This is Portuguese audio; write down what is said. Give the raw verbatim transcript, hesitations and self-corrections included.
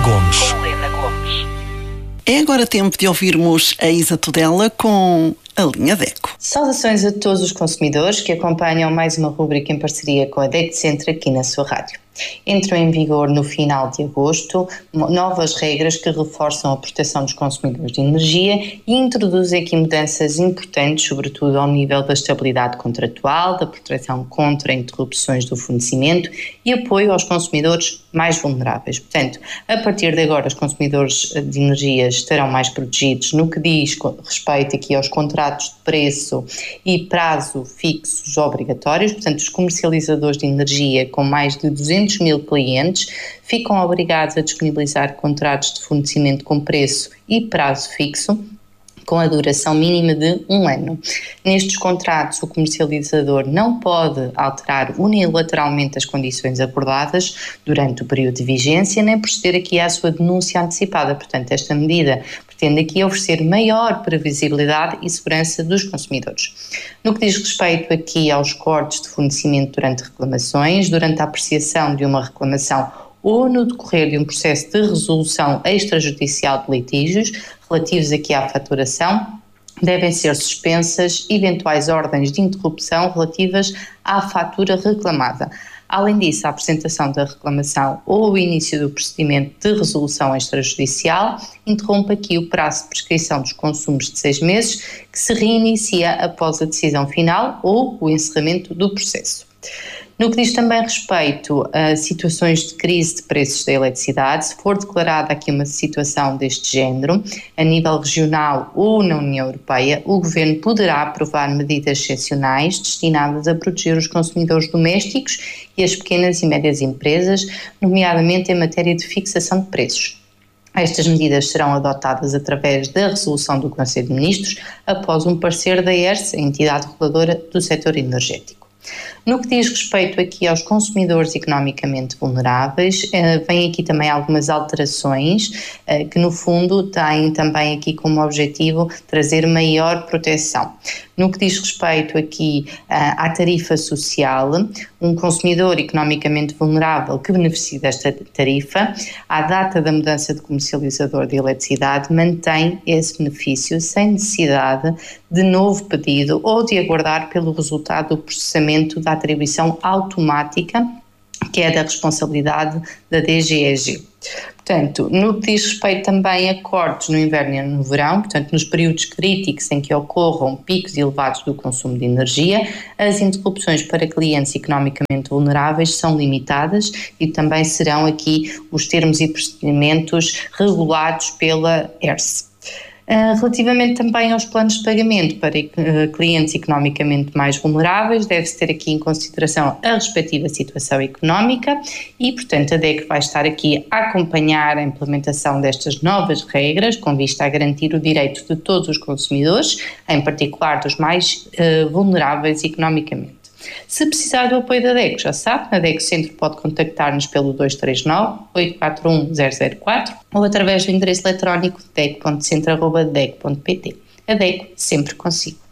Gomes. É agora tempo de ouvirmos a Isa Tudela com a linha DECO. Saudações a todos os consumidores que acompanham mais uma rubrica em parceria com a DECO Centro aqui na sua rádio. Entram em vigor no final de agosto novas regras que reforçam a proteção dos consumidores de energia e introduzem aqui mudanças importantes, sobretudo ao nível da estabilidade contratual, da proteção contra interrupções do fornecimento e apoio aos consumidores mais vulneráveis. Portanto, a partir de agora os consumidores de energia estarão mais protegidos no que diz respeito aqui aos contratos de preço e prazo fixos obrigatórios. Portanto, os comercializadores de energia com mais de duzentos mil clientes ficam obrigados a disponibilizar contratos de fornecimento com preço e prazo fixo, com a duração mínima de um ano. Nestes contratos, o comercializador não pode alterar unilateralmente as condições acordadas durante o período de vigência, nem proceder aqui à sua denúncia antecipada. Portanto, esta medida pretende aqui oferecer maior previsibilidade e segurança dos consumidores. No que diz respeito aqui aos cortes de fornecimento durante reclamações, durante a apreciação de uma reclamação ou no decorrer de um processo de resolução extrajudicial de litígios relativos aqui à faturação, devem ser suspensas eventuais ordens de interrupção relativas à fatura reclamada. Além disso, a apresentação da reclamação ou o início do procedimento de resolução extrajudicial interrompe aqui o prazo de prescrição dos consumos de seis meses, que se reinicia após a decisão final ou o encerramento do processo. No que diz também respeito a situações de crise de preços da eletricidade, se for declarada aqui uma situação deste género, a nível regional ou na União Europeia, o Governo poderá aprovar medidas excepcionais destinadas a proteger os consumidores domésticos e as pequenas e médias empresas, nomeadamente em matéria de fixação de preços. Estas medidas serão adotadas através da resolução do Conselho de Ministros após um parecer da E R S, a entidade reguladora do setor energético. No que diz respeito aqui aos consumidores economicamente vulneráveis, vêm aqui também algumas alterações que no fundo têm também aqui como objetivo trazer maior proteção. No que diz respeito aqui à tarifa social, um consumidor economicamente vulnerável que beneficie desta tarifa, à data da mudança de comercializador de eletricidade, mantém esse benefício sem necessidade de novo pedido ou de aguardar pelo resultado do processamento da atribuição automática, que é da responsabilidade da D G E G. Portanto, no que diz respeito também a cortes no inverno e no verão, portanto, nos períodos críticos em que ocorram picos elevados do consumo de energia, as interrupções para clientes economicamente vulneráveis são limitadas e também serão aqui os termos e procedimentos regulados pela E R S. Relativamente também aos planos de pagamento para clientes economicamente mais vulneráveis, deve-se ter aqui em consideração a respectiva situação económica e, portanto, a DECO vai estar aqui a acompanhar a implementação destas novas regras com vista a garantir o direito de todos os consumidores, em particular dos mais uh, vulneráveis economicamente. Se precisar do apoio da DECO, já sabe, na DECO Centro pode contactar-nos pelo dois três nove, oito quatro um, zero zero quatro ou através do endereço eletrónico deco ponto centro arroba deco ponto pt. A DECO sempre consigo.